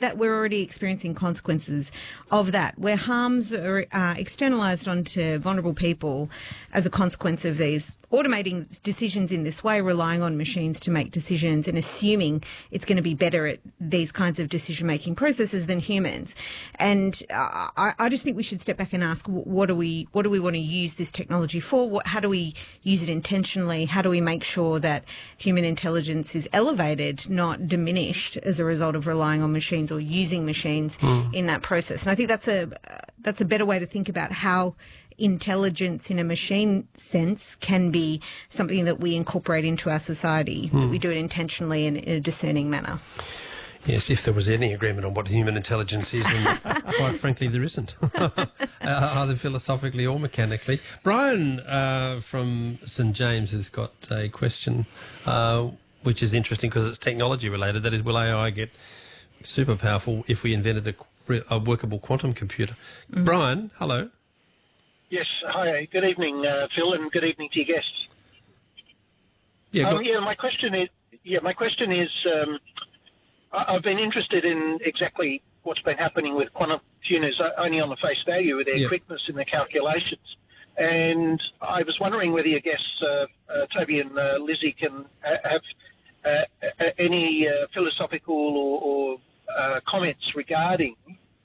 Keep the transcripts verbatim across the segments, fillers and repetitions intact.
that we're already experiencing consequences of that, where harms are uh, externalised onto vulnerable people as a consequence of these automating decisions in this way, relying on machines to make decisions and assuming it's going to be better at these kinds of decision-making processes than humans. And uh, I, I just think we should step back and ask, what do we what do we want to use this technology for? What, how do we use it intentionally? How do we make sure that human intelligence is elevated, not diminished, as a result of relying on machines or using machines mm. in that process? And I think that's a that's a better way to think about how intelligence in a machine sense can be something that we incorporate into our society, mm. that we do it intentionally and in a discerning manner. Yes, if there was any agreement on what human intelligence is, and quite frankly there isn't, uh, either philosophically or mechanically. Brian uh, from St James has got a question uh, which is interesting because it's technology related. That is, will A I get super powerful if we invented a, a workable quantum computer? Mm. Brian, hello. Yes, hi. Good evening, uh, Phil, and good evening to your guests. Yeah, um, yeah. My question is, yeah, my question is, um, I, I've been interested in exactly what's been happening with quantum computers, only on the face value of their yeah. quickness in their calculations. And I was wondering whether your guests, uh, uh, Toby and uh, Lizzie, can uh, have uh, any uh, philosophical or, or uh, comments regarding,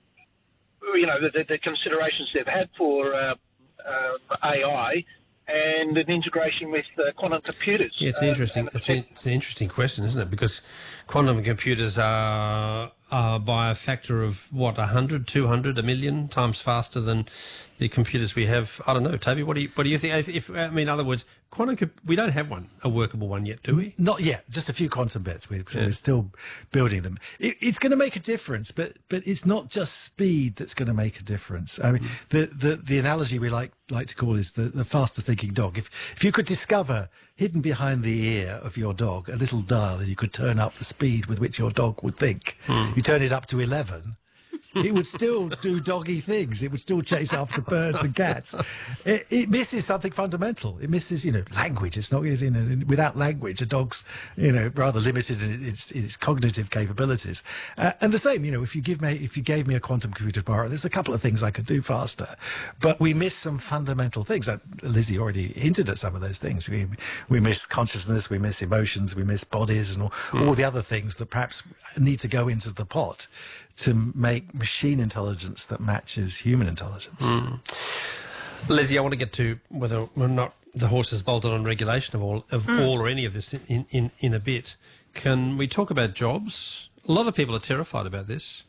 you know, the, the considerations they've had for Uh, Uh, A I and an integration with uh, quantum computers. Yeah, it's uh, interesting. It's, a, it's an interesting question, isn't it? Because quantum computers are, are by a factor of what, a hundred, two hundred, a million times faster than the computers we have. I don't know, Toby. What do you what do you think? If, if I mean, in other words, quantum we don't have one, a workable one yet, do we? Not yet. Just a few quantum bits. We're, yeah. we're still building them. It, it's going to make a difference, but but it's not just speed that's going to make a difference. I mean, mm. the, the the analogy we like like to call is the the fastest thinking dog. If if you could discover hidden behind the ear of your dog a little dial, and you could turn up the speed with which your dog would think, mm. you turn it up to eleven. It would still do doggy things. It would still chase after birds and cats. It, it misses something fundamental. It misses, you know, language. It's not, you know, without language, a dog's, you know, rather limited in its, its cognitive capabilities. Uh, and the same, you know, if you give me, if you gave me a quantum computer tomorrow, there's a couple of things I could do faster, but we miss some fundamental things. Uh, Lizzie already hinted at some of those things. We we miss consciousness, we miss emotions, we miss bodies, and all, mm. all the other things that perhaps need to go into the pot to make machine intelligence that matches human intelligence. Mm. Lizzie, I want to get to whether or not the horse is bolted on regulation of all of mm. all or any of this in, in, in a bit. Can we talk about jobs? A lot of people are terrified about this.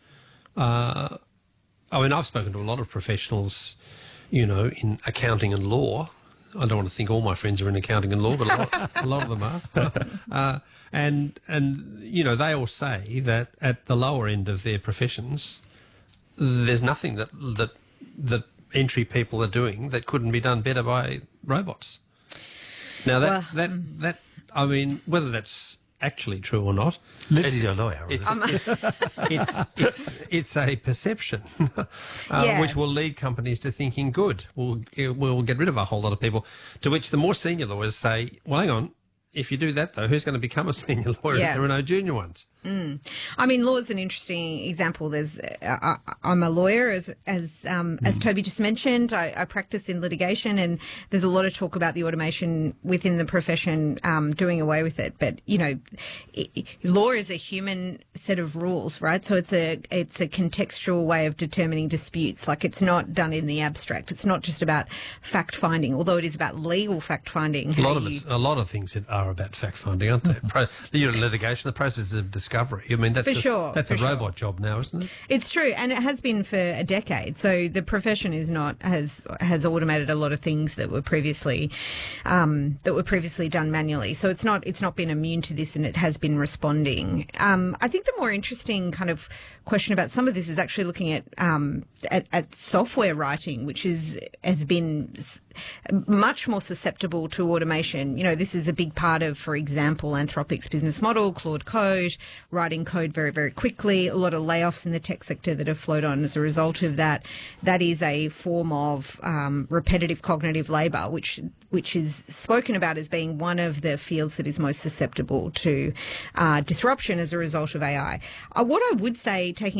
Uh, I mean, I've spoken to a lot of professionals, you know, in accounting and law. I don't want to think all my friends are in accounting and law, but a lot, a lot of them are. Uh, and, and, you know, they all say that at the lower end of their professions, there's nothing that, that, that entry people are doing that couldn't be done better by robots. Now, that, well, that, that, I mean, whether that's actually true or not. Lizzie's your lawyer. It's, it's, it's, it's, it's a perception uh, yeah. which will lead companies to thinking, good, we'll, we'll get rid of a whole lot of people, to which the more senior lawyers say, well, hang on, if you do that, though, who's going to become a senior lawyer yeah. if there are no junior ones? Mm. I mean, law is an interesting example. There's, uh, I, I'm a lawyer, as as um, mm. as Toby just mentioned. I, I practice in litigation, and there's a lot of talk about the automation within the profession um, doing away with it. But you know, it, law is a human set of rules, right? So it's a it's a contextual way of determining disputes. Like, it's not done in the abstract. It's not just about fact finding, although it is about legal fact finding. A lot of it's, a lot of things are about fact finding, aren't they? Pro, you know, litigation, the process of discovery. I mean, that's for a, sure, that's for a sure. robot job now, isn't it? It's true, and it has been for a decade. So the profession is not has has automated a lot of things that were previously um, that were previously done manually. So it's not it's not been immune to this, and it has been responding. Um, I think the more interesting kind of question about some of this is actually looking at um, at, at software writing, which is has been much more susceptible to automation. You know, this is a big part of, for example, Anthropic's business model, Claude Code, writing code very, very quickly. A lot of layoffs in the tech sector that have flowed on as a result of that. That is a form of um, repetitive cognitive labour, which which is spoken about as being one of the fields that is most susceptible to uh, disruption as a result of A I. Uh, what I would say, taking